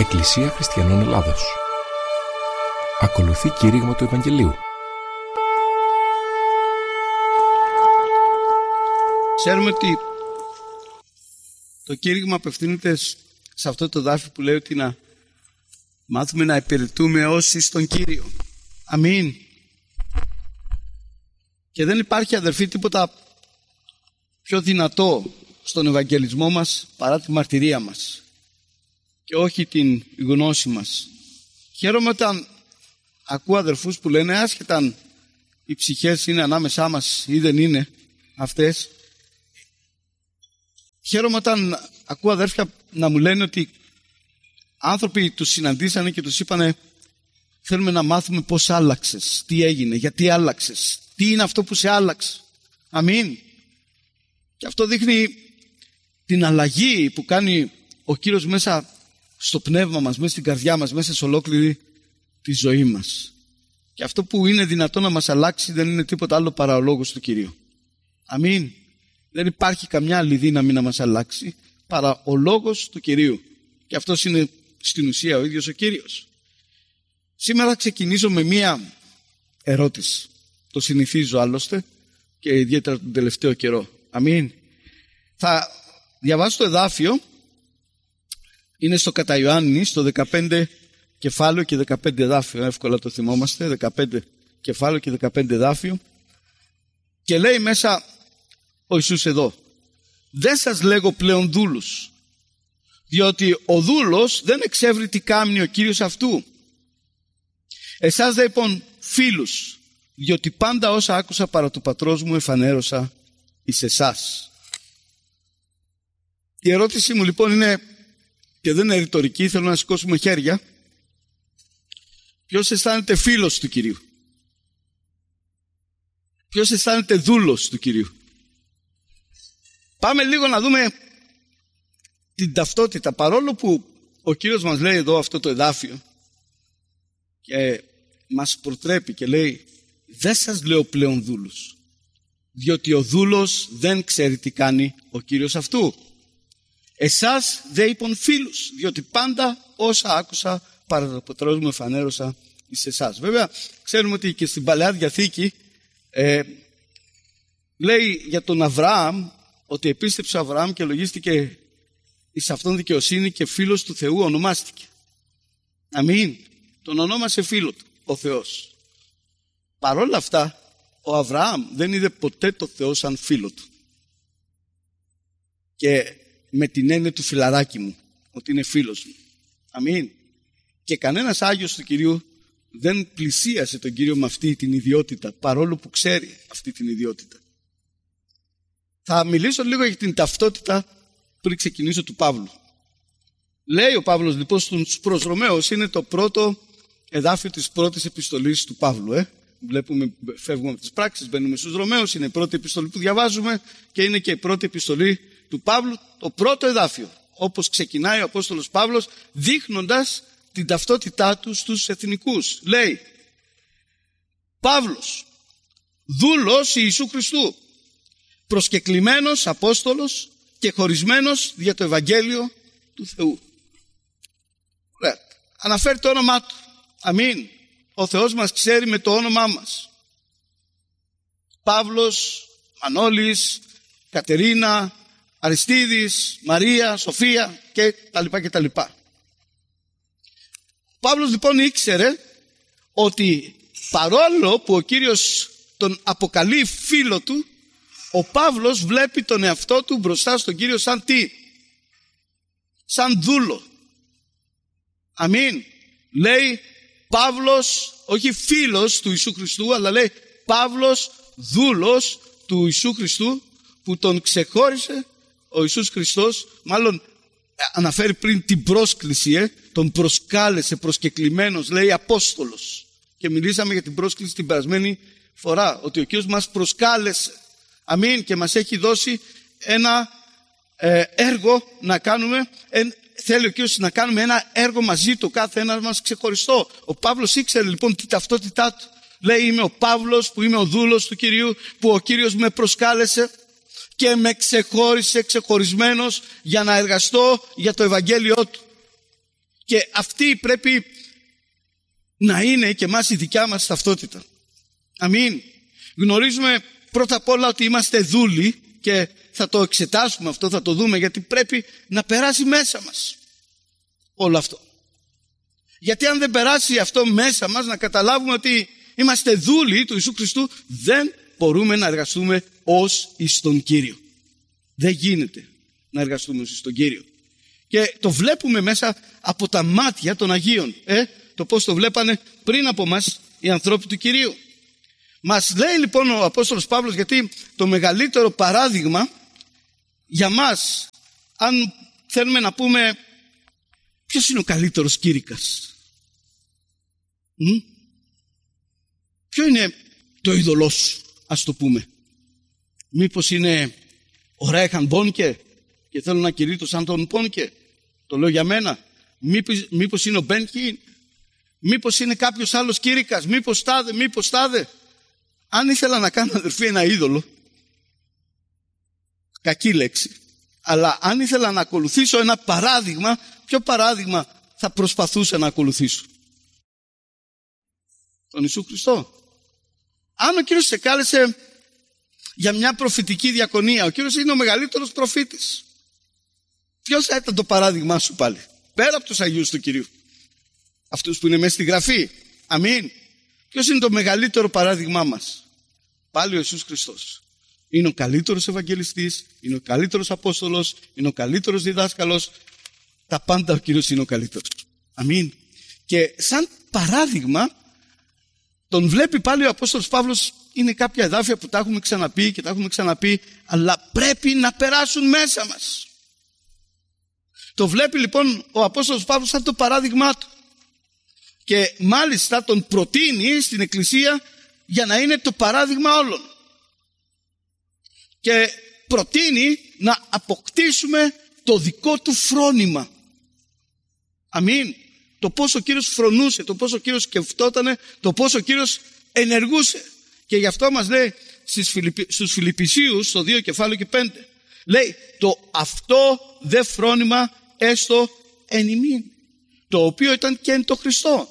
Εκκλησία Χριστιανών Ελλάδος. Ακολουθεί κήρυγμα του Ευαγγελίου. Ξέρουμε ότι το κήρυγμα απευθύνεται σε αυτό το δάφιο που λέει ότι να μάθουμε να υπηρετούμε όσοι στον Κύριο. Αμήν. Και δεν υπάρχει, αδερφοί, τίποτα πιο δυνατό στον Ευαγγελισμό μας παρά τη μαρτυρία μας και όχι την γνώση μας. Χαίρομαι όταν ακούω αδερφούς που λένε, άσχετα αν οι ψυχές είναι ανάμεσά μας ή δεν είναι αυτές, χαίρομαι όταν ακούω αδέρφια να μου λένε ότι άνθρωποι τους συναντήσανε και τους είπανε, θέλουμε να μάθουμε πώς άλλαξες, τι έγινε, γιατί άλλαξες, τι είναι αυτό που σε άλλαξε. Αμήν. Και αυτό δείχνει την αλλαγή που κάνει ο Κύριος μέσα στο πνεύμα μας, μέσα στην καρδιά μας, μέσα σε ολόκληρη τη ζωή μας. Και αυτό που είναι δυνατό να μας αλλάξει δεν είναι τίποτα άλλο παρά ο λόγος του Κυρίου. Αμήν. Δεν υπάρχει καμιά άλλη δύναμη να μας αλλάξει παρά ο λόγος του Κυρίου. Και αυτός είναι στην ουσία ο ίδιος ο Κύριος. Σήμερα θα ξεκινήσω με μία ερώτηση. Το συνηθίζω άλλωστε και ιδιαίτερα τον τελευταίο καιρό. Αμήν. Θα διαβάσω το εδάφιο. Είναι στο κατά Ιωάννη, στο 15 κεφάλαιο και 15 εδάφιο. Εύκολα το θυμόμαστε. 15 κεφάλαιο και 15 εδάφιο. Και λέει μέσα ο Ιησούς εδώ, δεν σας λέγω πλέον δούλους, διότι ο δούλος δεν εξεύρει τι κάμνει ο Κύριος αυτού. Εσάς δε λοιπόν φίλους, διότι πάντα όσα άκουσα παρά του πατρός μου εφανέρωσα εις εσάς. Η ερώτηση μου λοιπόν είναι, και δεν είναι ρητορική, θέλω να σηκώσουμε χέρια. Ποιος αισθάνεται φίλος του Κυρίου? Ποιος αισθάνεται δούλος του Κυρίου? Πάμε λίγο να δούμε την ταυτότητα. Παρόλο που ο Κύριος μας λέει εδώ αυτό το εδάφιο και μας προτρέπει και λέει, δεν σας λέω πλέον δούλους, διότι ο δούλος δεν ξέρει τι κάνει ο Κύριος αυτού. Εσάς δε είπων φίλους, διότι πάντα όσα άκουσα παρά το πατρός μου εφανέρωσα εις εσάς. Βέβαια ξέρουμε ότι και στην Παλαιά Διαθήκη λέει για τον Αβραάμ ότι επίστεψε ο Αβραάμ και λογίστηκε εις αυτόν δικαιοσύνη και φίλος του Θεού ονομάστηκε. Αμήν. Τον ονόμασε φίλο του ο Θεός. Παρόλα αυτά ο Αβραάμ δεν είδε ποτέ το Θεό σαν φίλο του. Και με την έννοια του φιλαράκι μου, ότι είναι φίλος μου. Αμήν. Και κανένας Άγιος του Κυρίου δεν πλησίασε τον Κύριο με αυτή την ιδιότητα, παρόλο που ξέρει αυτή την ιδιότητα. Θα μιλήσω λίγο για την ταυτότητα πριν ξεκινήσω του Παύλου. Λέει ο Παύλος λοιπόν στους προς Ρωμαίους, είναι το πρώτο εδάφιο της πρώτης επιστολής του Παύλου. Βλέπουμε, φεύγουμε από τις πράξεις, μπαίνουμε στους Ρωμαίους, είναι η πρώτη επιστολή που διαβάζουμε και είναι και η πρώτη επιστολή του Παύλου, το πρώτο εδάφιο, όπως ξεκινάει ο Απόστολος Παύλος, δείχνοντας την ταυτότητά του στους εθνικούς. Λέει, Παύλος, δούλος Ιησού Χριστού, προσκεκλημένος Απόστολος και χωρισμένος για το Ευαγγέλιο του Θεού. Ωραία. Αναφέρει το όνομά του. Αμήν. Ο Θεός μας ξέρει με το όνομά μας. Παύλος, Μανώλης, Κατερίνα, Αριστίδης, Μαρία, Σοφία και τα λοιπά. Ο Παύλος λοιπόν ήξερε ότι παρόλο που ο Κύριος τον αποκαλεί φίλο του, ο Παύλος βλέπει τον εαυτό του μπροστά στον Κύριο σαν τι? Σαν δούλο. Αμήν. Λέει Παύλος, όχι φίλος του Ιησού Χριστού, αλλά λέει Παύλος δούλος του Ιησού Χριστού, που τον ξεχώρισε ο Ιησούς Χριστός, μάλλον αναφέρει πριν την πρόσκληση, τον προσκάλεσε προσκεκλημένος, λέει Απόστολος. Και μιλήσαμε για την πρόσκληση την περασμένη φορά, ότι ο Κύριος μας προσκάλεσε. Αμήν. Και μας έχει δώσει ένα έργο να κάνουμε. Θέλει ο Κύριος να κάνουμε ένα έργο μαζί του, κάθε ένας μας ξεχωριστό. Ο Παύλος ήξερε λοιπόν την ταυτότητά του. Λέει, είμαι ο Παύλος που είμαι ο δούλος του Κυρίου, που ο Κύριος με προσκάλεσε και με ξεχώρισε ξεχωρισμένος για να εργαστώ για το Ευαγγέλιο του. Και αυτή πρέπει να είναι και εμάς η δικιά μας ταυτότητα. Αμήν. Γνωρίζουμε πρώτα απ' όλα ότι είμαστε δούλοι και θα το εξετάσουμε αυτό, θα το δούμε, γιατί πρέπει να περάσει μέσα μας όλο αυτό. Γιατί αν δεν περάσει αυτό μέσα μας, να καταλάβουμε ότι είμαστε δούλοι του Ιησού Χριστού, δεν μπορούμε να εργαστούμε ως εις τον Κύριο. Δεν γίνεται να εργαστούμε ως εις τον Κύριο. Και το βλέπουμε μέσα από τα μάτια των Αγίων. Το πώς το βλέπανε πριν από μας οι ανθρώποι του Κυρίου. Μας λέει λοιπόν ο Απόστολος Παύλος, γιατί το μεγαλύτερο παράδειγμα για μας, αν θέλουμε να πούμε ποιος είναι ο καλύτερος κήρυκας, ποιο είναι το είδωλό σου, ας το πούμε. Μήπως είναι ο Ρέχαν Μπόνκε και θέλω να κηρύττω σαν τον Μπόνκε, το λέω για μένα. Μήπως είναι ο Μπεν Χιν, μήπως είναι κάποιος άλλος κήρυκας, μήπως τάδε. Αν ήθελα να κάνω, αδερφοί, ένα είδωλο, κακή λέξη, αλλά αν ήθελα να ακολουθήσω ένα παράδειγμα, ποιο παράδειγμα θα προσπαθούσα να ακολουθήσω? Τον Ιησού Χριστό. Αν ο Κύριος σε κάλεσε για μια προφητική διακονία, ο Κύριος είναι ο μεγαλύτερος προφήτης, ποιος θα ήταν το παράδειγμά σου πάλι, πέρα από τους Αγίους του Κυρίου, αυτούς που είναι μέσα στη Γραφή? Αμήν. Ποιος είναι το μεγαλύτερο παράδειγμά μας? Πάλι ο Ιησούς Χριστός. Είναι ο καλύτερος Ευαγγελιστής, είναι ο καλύτερος Απόστολος, είναι ο καλύτερος διδάσκαλος. Τα πάντα ο Κύριος είναι ο καλύτερος. Αμήν. Και σαν παράδειγμα τον βλέπει πάλι ο Απόστολος Παύλος. Είναι κάποια εδάφια που τα έχουμε ξαναπεί και τα έχουμε ξαναπεί, αλλά πρέπει να περάσουν μέσα μας. Το βλέπει λοιπόν ο Απόστολος Παύλος σαν το παράδειγμά του. Και μάλιστα τον προτείνει στην Εκκλησία για να είναι το παράδειγμα όλων. Και προτείνει να αποκτήσουμε το δικό του φρόνημα. Αμήν. Το πόσο ο Κύριος φρονούσε, το πόσο ο Κύριος σκεφτότανε, το πόσο ο Κύριος ενεργούσε. Και γι' αυτό μας λέει στους Φιλιππισίους, στο 2 κεφάλαιο και 5, λέει το αυτό δε φρόνημα έστω εν ημίν, το οποίο ήταν και εν το Χριστό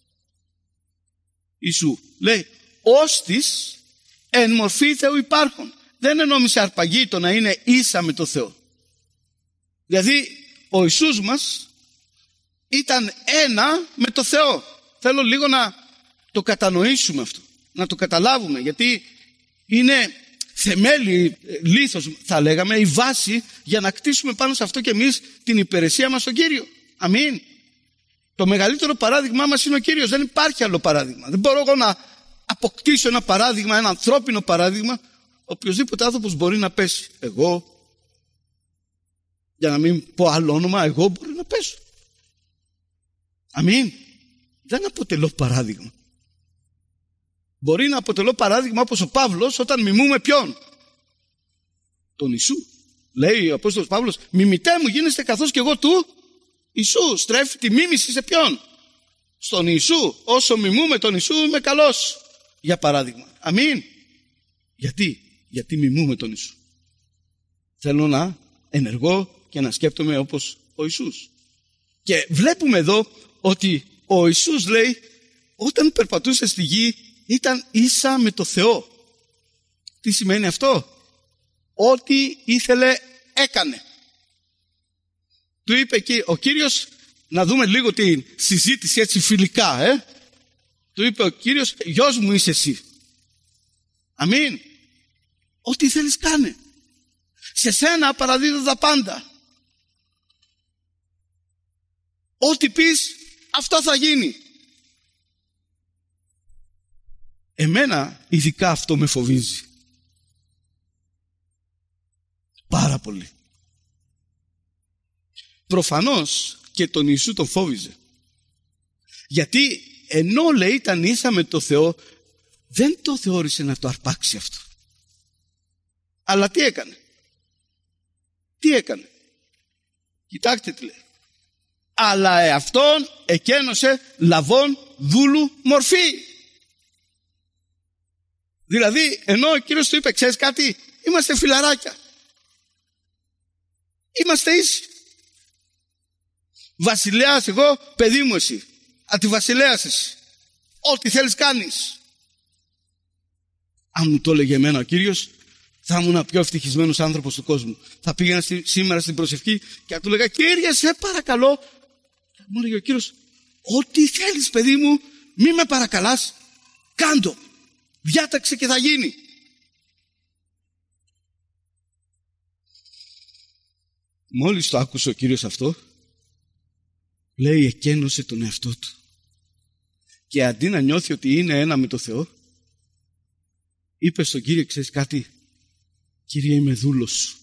Ιησού. Λέει ώστις εν μορφή Θεού υπάρχων. Δεν ενόμισε αρπαγή το να είναι ίσα με το Θεό. Δηλαδή ο Ιησούς μας ήταν ένα με το Θεό. Θέλω λίγο να το κατανοήσουμε αυτό, να το καταλάβουμε, γιατί είναι θεμέλι, λίθος θα λέγαμε, η βάση για να κτίσουμε πάνω σε αυτό και εμείς την υπηρεσία μας στον Κύριο. Αμήν. Το μεγαλύτερο παράδειγμά μας είναι ο Κύριος. Δεν υπάρχει άλλο παράδειγμα. Δεν μπορώ εγώ να αποκτήσω ένα παράδειγμα, ένα ανθρώπινο παράδειγμα. Οποιοσδήποτε άνθρωπος μπορεί να πέσει. Εγώ, για να μην πω άλλο όνομα, εγώ μπορεί να πέσω. Αμήν. Δεν αποτελώ παράδειγμα. Μπορεί να αποτελώ παράδειγμα όπως ο Παύλος όταν μιμούμε ποιον? Τον Ιησού. Λέει ο Απόστολος Παύλος, μιμητέ μου γίνεστε καθώς και εγώ του Ιησού. Στρέφει τη μίμηση σε ποιον? Στον Ιησού. Όσο μιμούμε τον Ιησού είμαι καλός, για παράδειγμα. Αμήν. Γιατί μιμούμε τον Ιησού. Θέλω να ενεργώ και να σκέπτομαι όπως ο Ιησούς. Και βλέπουμε εδώ ότι ο Ιησούς, λέει, όταν περπατούσε στη γη ήταν ίσα με το Θεό. Τι σημαίνει αυτό? Ό,τι ήθελε έκανε. Του είπε εκεί ο Κύριος, να δούμε λίγο τη συζήτηση έτσι φιλικά. Του είπε ο Κύριος, γιος μου είσαι εσύ. Αμήν. Ό,τι θέλεις κάνε. Σε σένα παραδίδω τα πάντα. Ό,τι πεις αυτό θα γίνει. Εμένα ειδικά αυτό με φοβίζει. Πάρα πολύ. Προφανώς και τον Ιησού τον φόβιζε. Γιατί ενώ, λέει, ήταν ίσα με το Θεό, δεν το θεώρησε να το αρπάξει αυτό. Αλλά τι έκανε? Κοιτάξτε τι λέει. Αλλά εαυτόν εκένωσε λαβών δούλου μορφή. Δηλαδή ενώ ο Κύριος του είπε, ξέρεις κάτι, είμαστε φιλαράκια, είμαστε ίσοι. Βασιλέας εγώ, παιδί μου εσύ. Αντιβασιλέας εσύ. Ό,τι θέλεις κάνεις. Αν μου το έλεγε εμένα ο Κύριος, θα ήμουν ο πιο ευτυχισμένος άνθρωπος του κόσμου. Θα πήγαινα σήμερα στην προσευχή και θα του έλεγα, Κύριε, σε παρακαλώ. Και μου έλεγε ο Κύριος, ό,τι θέλεις παιδί μου, μη με παρακαλάς, κάντο. Διάταξε και θα γίνει. Μόλις το άκουσε ο Κύριος αυτό, λέει, εκένωσε τον εαυτό του. Και αντί να νιώθει ότι είναι ένα με το Θεό, είπε στον Κύριο, ξέρεις κάτι, Κύριε, είμαι δούλος σου.